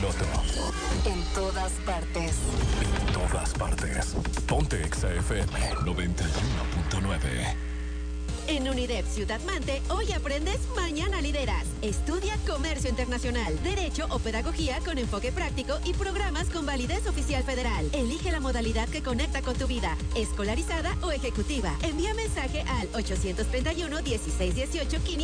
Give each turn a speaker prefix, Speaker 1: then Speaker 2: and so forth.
Speaker 1: piloto.
Speaker 2: En todas partes.
Speaker 1: En todas partes. Ponte Exa FM 91.9.
Speaker 3: En UNIDEP Ciudad Mante, hoy aprendes, mañana lideras. Estudia Comercio Internacional, Derecho o Pedagogía con enfoque práctico y programas con validez oficial federal. Elige la modalidad que conecta con tu vida, escolarizada o ejecutiva. Envía mensaje al 831 1618 500.